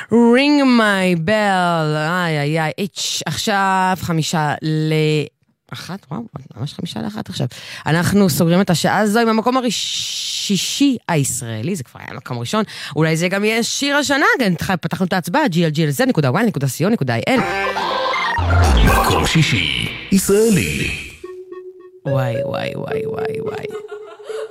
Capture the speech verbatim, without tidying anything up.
ring my bell, איי איי איי, עכשיו חמישה לאחת, וואו, ממש חמישה לאחת עכשיו. אנחנו סוגרים את השעה הזו עם המקום השישי הישראלי, זה כבר היה מקום ראשון, אולי זה גם יהיה שיר השנה, פתחנו את ההצבעה, ג'י אל ג'י אל זד נקודה וואי נקודה סי או נקודה איי אל. מקום שישי ישראלי. וואי וואי וואי וואי וואי.